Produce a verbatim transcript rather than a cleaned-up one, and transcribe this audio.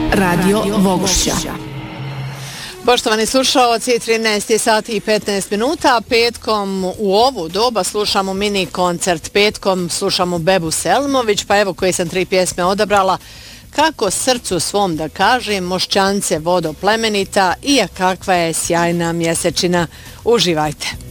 Radio Vogošća. Poštovani slušaoci, trinaest sati i petnaest minuta, petkom u ovu doba slušamo mini koncert, petkom slušamo Bebu Selimović, pa evo koje sam tri pjesme odabrala. Kako srcu svom da kažem, Mošćance vodo plemenita i kakva je sjajna mjesečina. Uživajte.